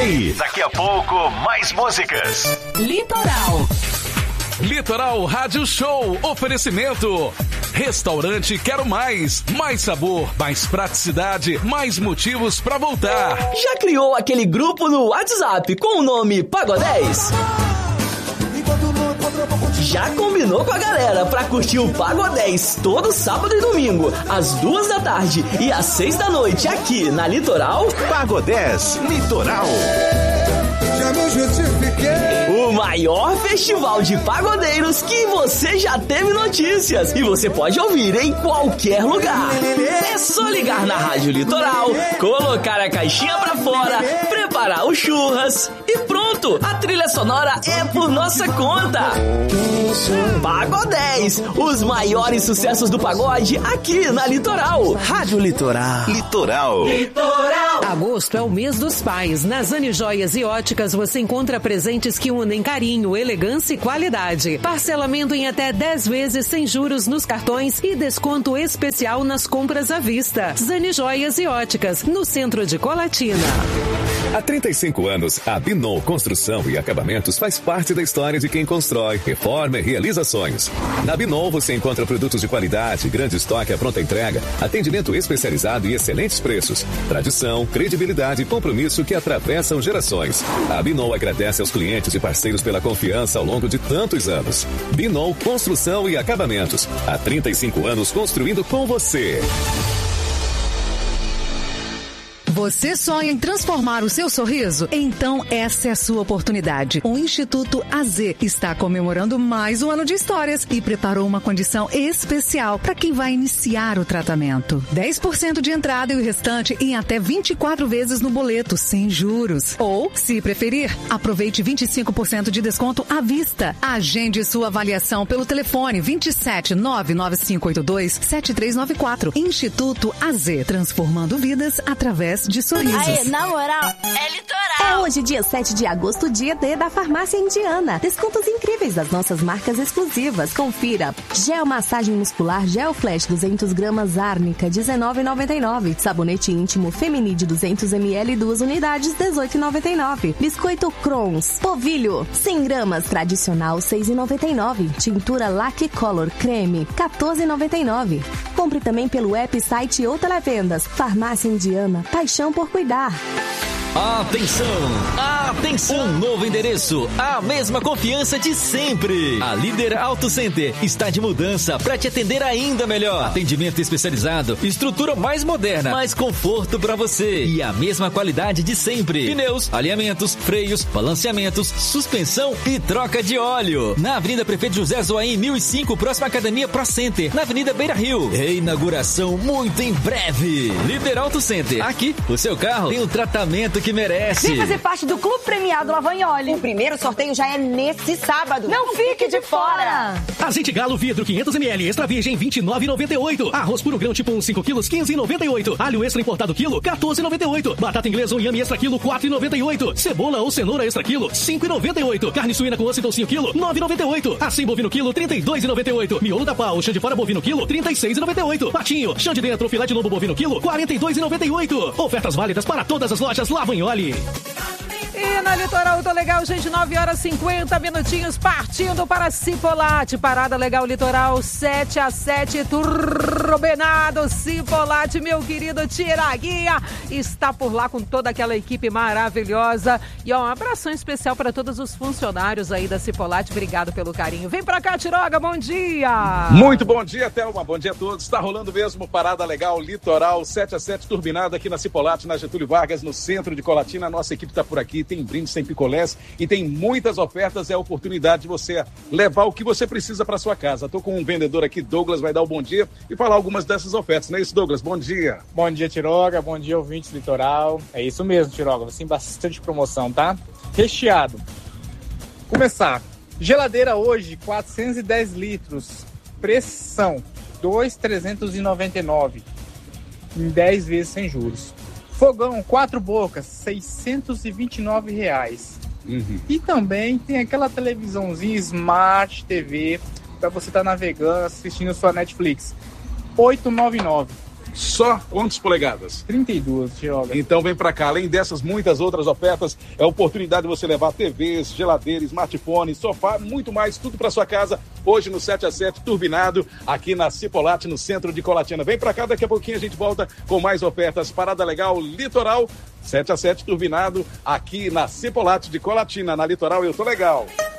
aí. Daqui a pouco, mais músicas. Litoral Rádio Show. Oferecimento. Restaurante Quero Mais. Mais sabor, mais praticidade, mais motivos pra voltar. Já criou aquele grupo no WhatsApp com o nome Pagodés? Já combinou com a galera pra curtir o Pagodés todo sábado e domingo, às 2 da tarde e às 6 da noite aqui na Litoral? Pagodés Litoral. O maior festival de pagodeiros que você já teve notícias e você pode ouvir em qualquer lugar. É só ligar na Rádio Litoral, colocar a caixinha pra fora, preparar os churras e pronto, a trilha sonora é por nossa conta. Pagodés, os maiores sucessos do pagode aqui na Litoral. Rádio Litoral. Litoral. Agosto é o mês dos pais. Na Zani Joias e Óticas você encontra presentes que unem carinho, elegância e qualidade. Parcelamento em até 10 vezes sem juros nos cartões e desconto especial nas compras à vista. Zani Joias e Óticas, no centro de Colatina. Há 35 anos, a Binon Construção e Acabamentos faz parte da história de quem constrói, reforma e realiza sonhos. Na Binon você encontra produtos de qualidade, grande estoque à pronta entrega, atendimento especializado e excelentes preços. Tradição, credibilidade e compromisso que atravessam gerações. A Binon agradece aos clientes e parceiros pela confiança ao longo de tantos anos. Binon Construção e Acabamentos. Há 35 anos construindo com você. Você sonha em transformar o seu sorriso? Então essa é a sua oportunidade. O Instituto AZ está comemorando mais um ano de histórias e preparou uma condição especial para quem vai iniciar o tratamento. 10% de entrada e o restante em até 24 vezes no boleto, sem juros. Ou, se preferir, aproveite 25% de desconto à vista. Agende sua avaliação pelo telefone 27 99582 7394. Instituto AZ, transformando vidas através de sorrisos. Aê, na moral, é Litoral. É hoje, dia 7 de agosto, dia D da Farmácia Indiana. Descontos incríveis das nossas marcas exclusivas. Confira. Gel massagem muscular Gel Flash 200 gramas Árnica, R$19,99. Sabonete íntimo Feminide 200 ml, 2 unidades, R$18,99. Biscoito Crons Povilho 100 gramas tradicional, R$6,99. Tintura Lac Color Creme, R$14,99. Compre também pelo app, site ou televendas. Farmácia Indiana, paixão por cuidar. Atenção! Atenção! Um novo endereço, a mesma confiança de sempre. A Líder Auto Center está de mudança para te atender ainda melhor. Atendimento especializado, estrutura mais moderna, mais conforto para você e a mesma qualidade de sempre. Pneus, alinhamentos, freios, balanceamentos, suspensão e troca de óleo. Na Avenida Prefeito José Zoaim 1005, próxima à Academia Pro Center. Na Avenida Beira Rio. Reinauguração muito em breve. Líder Auto Center. Aqui, o seu carro tem o tratamento que merece. Vem fazer parte do Clube Premiado Lavagnoli. O primeiro sorteio já é nesse sábado. Não fique de fora. Azeite Galo vidro 500ml extra virgem R$29,98. Arroz puro grão tipo 1 5 quilos R$15,98. Alho extra importado quilo R$14,98. Batata inglesa inhame extra quilo R$4,98. Cebola ou cenoura extra quilo R$5,98. Carne suína com osso e toucinho quilo R$9,98. Assim bovino quilo R$32,98. Miolo da pau chã de fora bovino quilo R$36,98. Patinho chã de dentro filé de lobo bovino quilo R$42,98. Ofertas válidas para todas as lojas Lavagnoli. E na Litoral tô legal, gente, 9h50 minutinhos, partindo para Cipolate, Parada Legal Litoral, 7-7, turbenado, Cipolate, meu querido Tiraguinha, está por lá com toda aquela equipe maravilhosa. E ó, um abração especial para todos os funcionários aí da Cipolate, obrigado pelo carinho. Vem pra cá, Tiroga, bom dia! Muito bom dia, Thelma, bom dia a todos. Está rolando mesmo Parada Legal Litoral, 7-7, turbinado aqui na Cipolate, na Getúlio Vargas, no centro de Colatina. A nossa equipe está por aqui, tem brindes, tem picolés e tem muitas ofertas. É a oportunidade de você levar o que você precisa para sua casa. Estou com um vendedor aqui, Douglas, vai dar o bom dia e falar algumas dessas ofertas, não é isso, Douglas? Bom dia. Bom dia, Tiroga, bom dia, ouvintes Litoral. É isso mesmo, Tiroga, você tem bastante promoção, tá? Recheado. Começar. Geladeira hoje, 410 litros, pressão, 2.399, em 10 vezes sem juros. Fogão, 4 bocas, R$629. E também tem aquela televisãozinha Smart TV para você estar navegando, assistindo sua Netflix. R$899. Só quantas polegadas? 32, Tiroga. Então vem pra cá, além dessas muitas outras ofertas, é a oportunidade de você levar TVs, geladeira, smartphone, sofá, muito mais, tudo pra sua casa, hoje no 7x7 Turbinado, aqui na Cipolate, no centro de Colatina. Vem pra cá, daqui a pouquinho a gente volta com mais ofertas. Parada Legal Litoral, 7x7 Turbinado, aqui na Cipolate de Colatina, na Litoral. Eu tô legal.